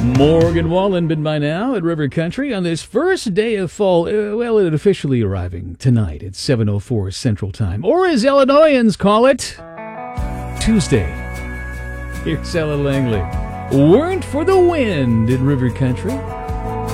Morgan Wallen been by now at River Country on this first day of fall. Well, it officially arriving tonight at 7:04 Central Time, or as Illinoisans call it, Tuesday. Here's Ella Langley. Weren't for the wind at River Country.